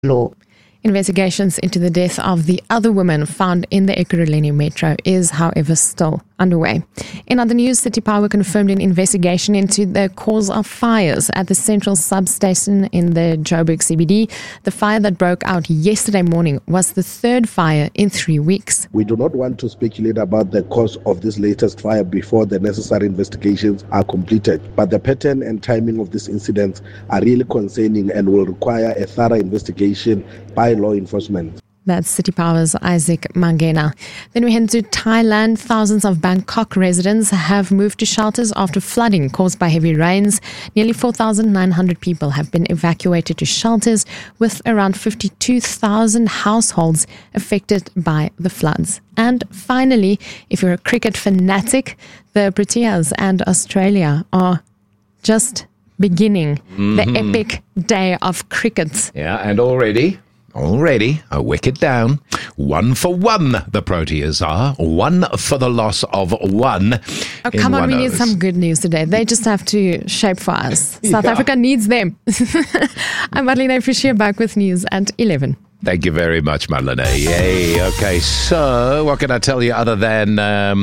law. Investigations into the death of the other woman found in the Ekurhuleni metro is, however, still underway. In other news, City Power confirmed an investigation into the cause of fires at the central substation in the Joburg CBD. The fire that broke out yesterday morning was the third fire in 3 weeks. We do not want to speculate about the cause of this latest fire before the necessary investigations are completed. But the pattern and timing of these incidents are really concerning and will require a thorough investigation by law enforcement. That's City Power's Isaac Mangena. Then we head to Thailand. Thousands of Bangkok residents have moved to shelters after flooding caused by heavy rains. Nearly 4,900 people have been evacuated to shelters, with around 52,000 households affected by the floods. And finally, if you're a cricket fanatic, the Proteas and Australia are just beginning the epic day of cricket. Yeah, and already a wicket down. 1 for 1 the Proteas are. 1 for the loss of 1. Oh, come on, we need some good news today. They just have to shape for us. South Africa needs them. I'm Marlene Fischer, back with news at 11. Thank you very much, Marlene. Yay. Okay, so what can I tell you other than,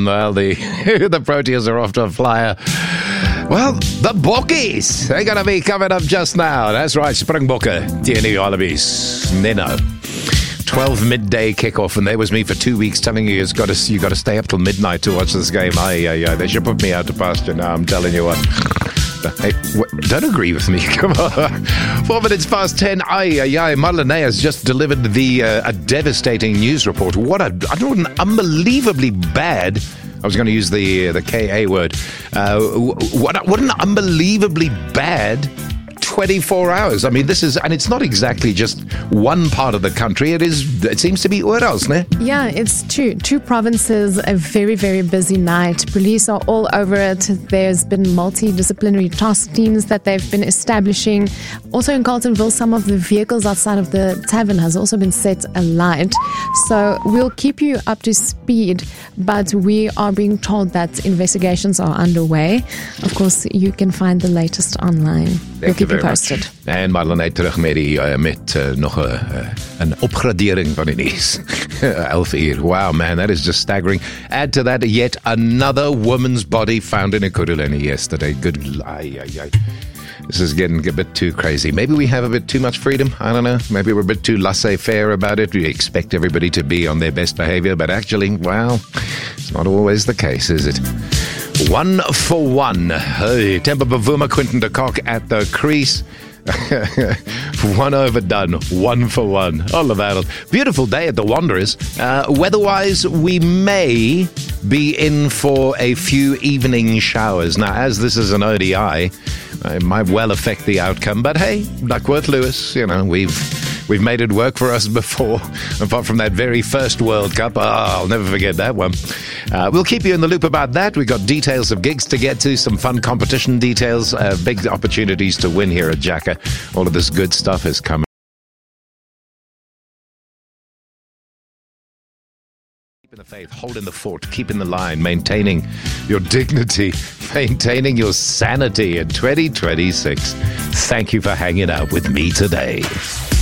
the Proteas are off to a flyer. Well, the Bokkies, they're going to be coming up just now. That's right, Springbokke, TNE Wallabies, Nino. 12 midday kickoff, and there was me for 2 weeks telling you you got to stay up till midnight to watch this game. They should put me out to pasture now, I'm telling you what. Hey, don't agree with me. Come on. 4 minutes past 10. Marlene has just delivered a devastating news report. What an unbelievably bad. I was going to use the KA word. What an unbelievably bad 24 hours. I mean, and it's not exactly just one part of the country. It seems to be oral, ne? Yeah, it's two provinces, a very, very busy night. Police are all over it. There's been multidisciplinary task teams that they've been establishing. Also in Carltonville, some of the vehicles outside of the tavern has also been set alight. So we'll keep you up to speed, but we are being told that investigations are underway. Of course, you can find the latest online. We'll keep you posted. En Marlene terug met nog een opgradering van die nieuws. 11 uur. Wow, man, that is just staggering. Add to that yet another woman's body found in Ekurhuleni yesterday. This is getting a bit too crazy. Maybe we have a bit too much freedom. I don't know. Maybe we're a bit too laissez-faire about it. We expect everybody to be on their best behavior, but actually, well, it's not always the case, is it? 1 for 1. Hey, Temba Bavuma, Quinton de Kock at the crease. 1 overdone, 1 for 1. All about it. Beautiful day at the Wanderers. Weather-wise, we may be in for a few evening showers. Now, as this is an ODI, it might well affect the outcome. But hey, Duckworth Lewis, we've made it work for us before. Apart from that very first World Cup, I'll never forget that one. We'll keep you in the loop about that. We've got details of gigs to get to, some fun competition details, big opportunities to win here at Jacka. All of this good stuff is coming. Keeping the faith, holding the fort, keeping the line, maintaining your dignity, maintaining your sanity in 2026. Thank you for hanging out with me today.